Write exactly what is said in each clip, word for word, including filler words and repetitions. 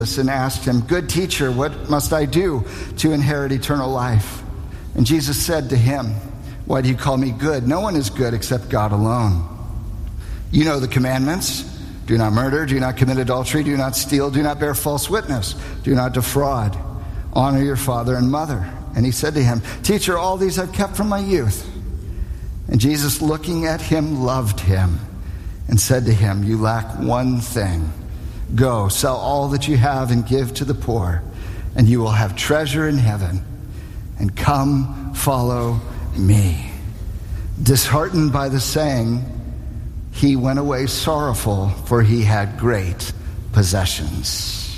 and asked him, "Good teacher, what must I do to inherit eternal life?" And Jesus said to him, "Why do you call me good? No one is good except God alone. You know the commandments. Do not murder, do not commit adultery, do not steal, do not bear false witness, do not defraud. Honor your father and mother." And he said to him, "Teacher, all these I've kept from my youth." And Jesus, looking at him, loved him and said to him, "You lack one thing. Go, sell all that you have and give to the poor, and you will have treasure in heaven. And come, follow me." Disheartened by the saying, he went away sorrowful, for he had great possessions.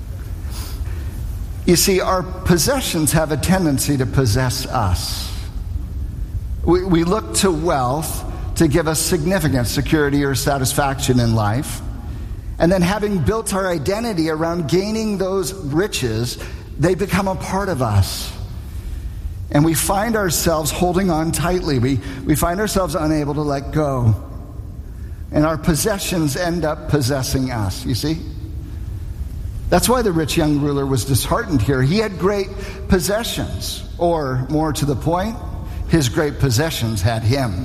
You see, our possessions have a tendency to possess us. We, we look to wealth to give us significance, security, or satisfaction in life. And then, having built our identity around gaining those riches, they become a part of us. And we find ourselves holding on tightly. We, we find ourselves unable to let go. And our possessions end up possessing us, you see? That's why the rich young ruler was disheartened here. He had great possessions. Or, more to the point, his great possessions had him.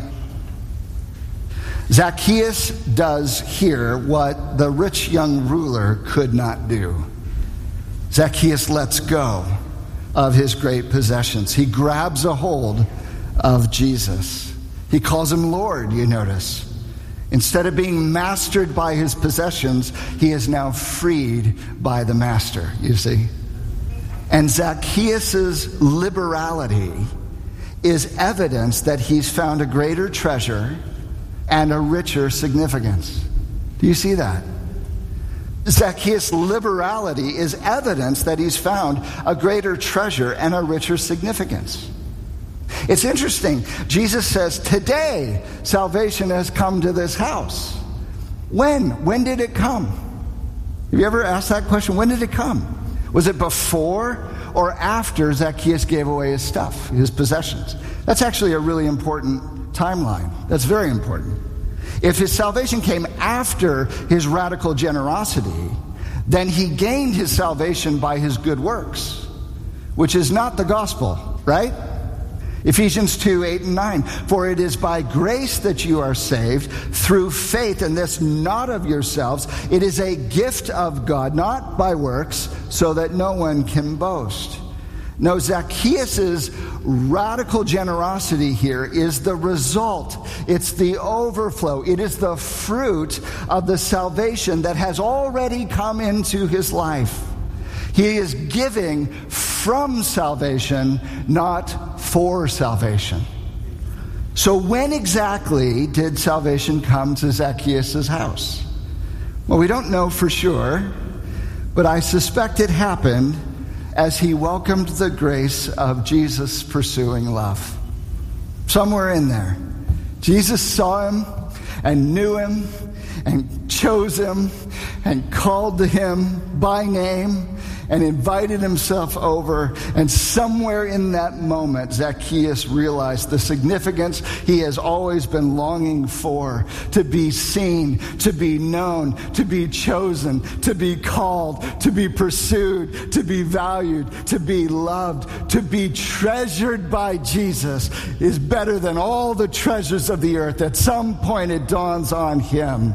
Zacchaeus does here what the rich young ruler could not do. Zacchaeus lets go of his great possessions. He grabs a hold of Jesus. He calls him Lord, you notice. Instead of being mastered by his possessions, he is now freed by the master, you see. And Zacchaeus' liberality is evidence that he's found a greater treasure and a richer significance. Do you see that? Zacchaeus' liberality is evidence that he's found a greater treasure and a richer significance. It's interesting. Jesus says, today salvation has come to this house. When? When did it come? Have you ever asked that question? When did it come? Was it before or after Zacchaeus gave away his stuff, his possessions? That's actually a really important timeline. That's very important. If his salvation came after his radical generosity, then he gained his salvation by his good works, which is not the gospel, right? Ephesians two, eight and nine. For it is by grace that you are saved through faith, and this not of yourselves. It is a gift of God, not by works, so that no one can boast. No, Zacchaeus' radical generosity here is the result. It's the overflow. It is the fruit of the salvation that has already come into his life. He is giving from salvation, not for salvation. So when exactly did salvation come to Zacchaeus' house? Well, we don't know for sure, but I suspect it happened as he welcomed the grace of Jesus' pursuing love. Somewhere in there, Jesus saw him and knew him and chose him and called to him by name and invited himself over. And somewhere in that moment, Zacchaeus realized the significance he has always been longing for: to be seen, to be known, to be chosen, to be called, to be pursued, to be valued, to be loved, to be treasured by Jesus is better than all the treasures of the earth. At some point it dawns on him,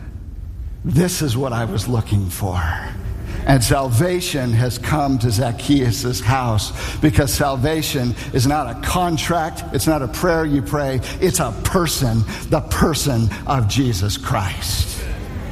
this is what I was looking for. And salvation has come to Zacchaeus' house, because salvation is not a contract, it's not a prayer you pray, it's a person, the person of Jesus Christ.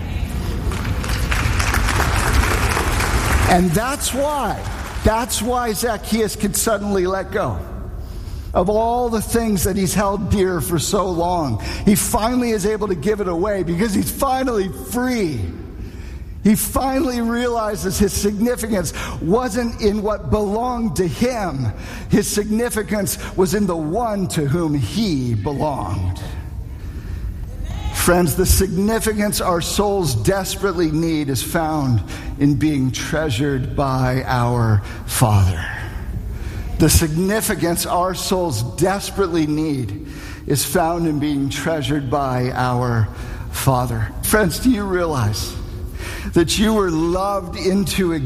And that's why, that's why Zacchaeus could suddenly let go of all the things that he's held dear for so long. He finally is able to give it away because he's finally free. He finally realizes his significance wasn't in what belonged to him. His significance was in the one to whom he belonged. Friends, the significance our souls desperately need is found in being treasured by our Father. The significance our souls desperately need is found in being treasured by our Father. Friends, do you realize that you were loved into existence.